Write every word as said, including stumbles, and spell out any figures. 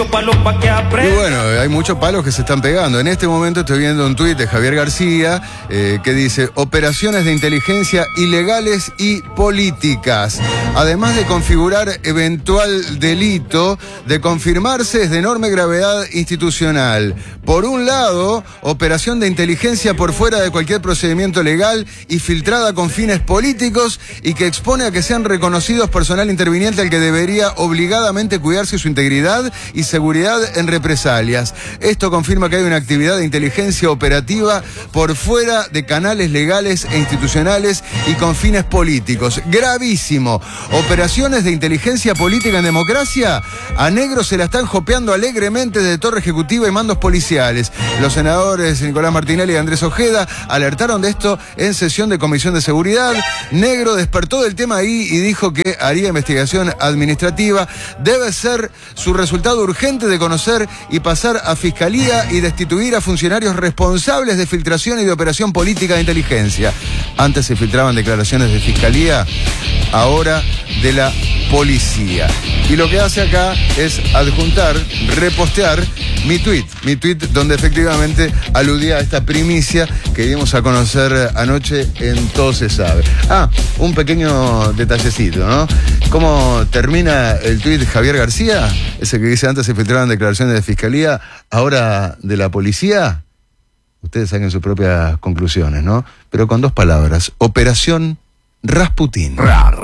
muchos palos para que aprenda. Y bueno, hay muchos palos que se están pegando. En este momento estoy viendo un tuit de Javier García eh, que dice: operaciones de inteligencia ilegales y políticas. Además de configurar eventual delito, de confirmarse es de enorme gravedad institucional. Por un lado, operación de inteligencia por fuera de cualquier procedimiento legal y filtrada con fines políticos y que expone a que sean reconocidos personal interviniente al que debería obligadamente cuidarse su integridad y seguridad en represalias. Esto confirma que hay una actividad de inteligencia operativa por fuera de canales legales e institucionales y con fines políticos. Gravísimo. Operaciones de inteligencia política en democracia. A Negro se la están jopeando alegremente desde Torre Ejecutiva y mandos policiales. Los senadores Nicolás Martinelli y Andrés Ojeda alertaron de esto en sesión de Comisión de Seguridad. Negro despertó del tema ahí y dijo que haría investigación administrativa. Debe ser su resultado urgente de conocer y pasar a Fiscalía y destituir a funcionarios responsables de filtración y de operación política de inteligencia. Antes se filtraban declaraciones de Fiscalía, ahora de la policía. Y lo que hace acá es adjuntar, repostear mi tuit, mi tuit donde efectivamente aludía a esta primicia que dimos a conocer anoche en Todo Se Sabe. Ah, un pequeño detallecito, ¿no? ¿Cómo termina el tuit de Javier García? Ese que dice: antes se filtraban declaraciones de Fiscalía, ahora de la policía. Ustedes saquen sus propias conclusiones, ¿no? Pero con dos palabras: Operación Rasputín.